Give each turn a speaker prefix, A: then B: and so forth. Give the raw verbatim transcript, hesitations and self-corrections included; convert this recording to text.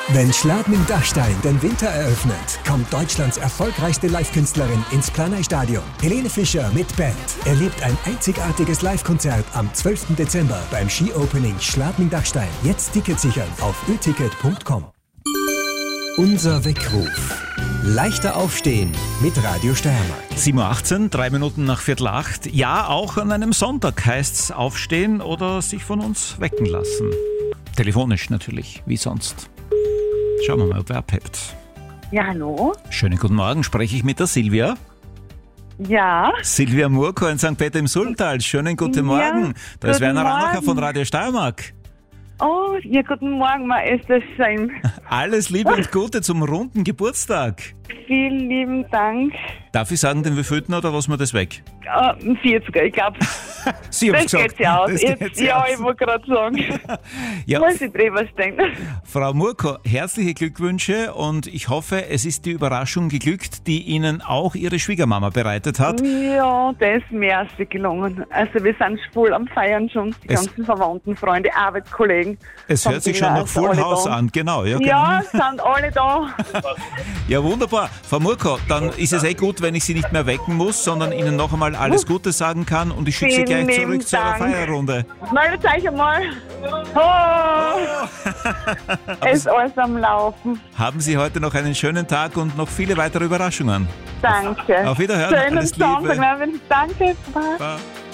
A: Wenn Schladming-Dachstein den Winter eröffnet, kommt Deutschlands erfolgreichste Live-Künstlerin ins Planei-Stadion. Helene Fischer mit Band erlebt ein einzigartiges Live-Konzert am zwölften Dezember beim Ski-Opening Schladming-Dachstein. Jetzt Ticket sichern auf ö ticket punkt com. Unser Weckruf. Leichter aufstehen mit Radio Steiermark.
B: sieben Uhr achtzehn, drei Minuten nach Viertel acht. Ja, auch an einem Sonntag heißt's aufstehen oder sich von uns wecken lassen. Telefonisch natürlich, wie sonst. Schauen wir mal, ob wer abhebt.
C: Ja, hallo?
B: Schönen guten Morgen, spreche ich mit der Silvia?
C: Ja.
B: Silvia Murko in Sankt Peter im Sultal. Schönen guten Morgen.
C: Ja,
B: da ist Werner
C: Morgen.
B: Ranacher von Radio Steiermark.
C: Oh, ja, guten Morgen, ma ist das schön.
B: Alles Liebe und Gute zum runden Geburtstag.
C: Vielen lieben Dank.
B: Darf ich sagen, den wievielten oder was mir das weg?
C: Uh, vierziger, ich glaube.
B: Sie haben
C: Das
B: gesagt.
C: geht ja aus.
B: Das
C: Jetzt,
B: geht
C: ja,
B: aus.
C: ich wollte gerade sagen.
B: Ja,
C: Muss ich drüber stehen.
B: Frau Murko, herzliche Glückwünsche und ich hoffe, es ist die Überraschung geglückt, die Ihnen auch Ihre Schwiegermama bereitet hat.
C: Ja, das ist mehr als gelungen. Also wir sind voll am Feiern schon. Die
B: Es-
C: ganzen Verwandten, Freunde, Arbeitskollegen.
B: Es hört sich schon nach
C: Also
B: Full
C: alle
B: House
C: da.
B: an, genau. Ja, genau.
C: Ja, sind alle da.
B: Ja, wunderbar. Frau Murko, dann ist es eh gut, wenn ich Sie nicht mehr wecken muss, sondern Ihnen noch einmal alles Gute sagen kann und ich schicke Sie
C: Vielen
B: gleich
C: lieben
B: zurück zu Ihrer
C: Dank.
B: Feierrunde.
C: Meldet euch einmal. Oh, es ist alles am Laufen.
B: Haben Sie heute noch einen schönen Tag und noch viele weitere Überraschungen.
C: Danke.
B: Auf Wiederhören.
C: Schönen
B: Alles Liebe.
C: Sonntag. Danke. Bye.
B: Baba.